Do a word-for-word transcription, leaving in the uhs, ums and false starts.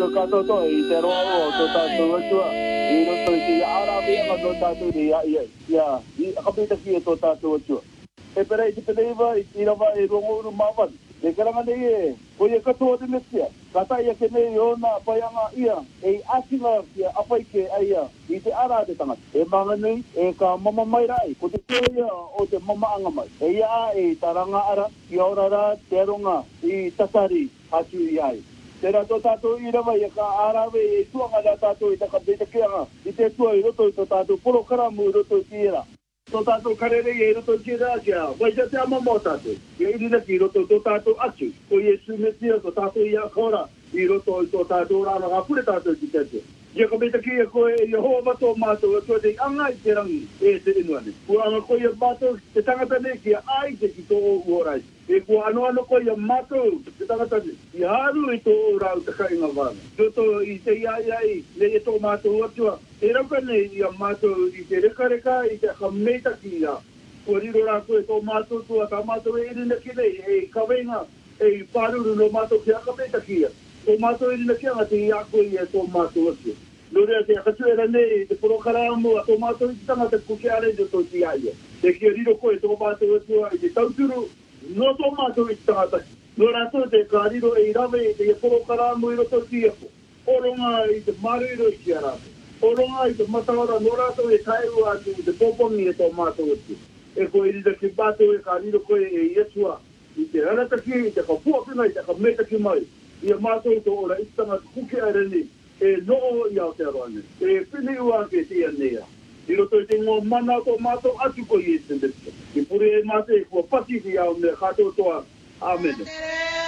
to kato to i te roa o to tātou atua. I roto i te Arabia ma to tātou ni ia ia. Ia, i kapita ki e to tātou atua. E pera i te peneiva i tira wa e rongo uru mawani. E karanga nei e, ko ia katoa te mesia. Kata ia ke nei o na apayanga ia, e asinga kia apaike aia i te ara te tangata. E manga nei, e ka mama mai rai, ko te koia o te mama anga mai. E ia e taranga ara, i aurara te ronga i tatari atu i ai. Te rato tātou i rawa i ka arawe e tuanga da tātou i taka beta keanga, i te tua i roto i to tātou poro karamu i roto i tira. Tō tātou karere i roto i tira kia, wai te te ama mō tātou. I irina ki roto tō tātou atu, ko Iesu metia tō tātou i a kora, i roto i tō tātou rāna ngā pure tātou ki tete. Ia ka beta kia koe e Jehova tō mātou, atua te anga i te rangi e te inuane. Kua anga koe ia mātou, te tangata ne kia ai te ki tō o uorai. E kua ano ano koe ia mātou, te tangata ne, i haru i tō o rau te kainga wāna. Roto i te iai ai, ne e tō mātou atua, e rauka ne i a mātou i te reka reka, i te kameita ki ia. Kua riro rā koe tō mātou tua, tā mātou e irina ki nei, e kawenga, e pāruru no mātou ki a kameita ki ia. Tō mātou e rina kia ngā te iako i e tō mātou atua. Norea te akatu e ranei, te porokaramu a tō mātou i te tangata kuke are de tō ti aia. Te kia riro koe tō mātou atua i te tauturu, no tō mātou i te tangata. No rātou te kā riro e i rawe i te porokaramu i roto ti ako. Oronga i te maruiro i kia rawe. Oronga i te matawara, no rātou e kairu atu i te pōpongi e tō mātou atua. E koe i rida ki mātou e kā riro koe e i atua. I te ranataki, i te kapuakina, i te kametaki mai. Ia mātou tō ora i tanga kuke areni e noo i Aotearoa. E pini ua ke tia nea. I roto i te ngō mana tō mātou atu ko i e tendeta. I pure e mātou e kua pati ki au mea katoa toa. Amen.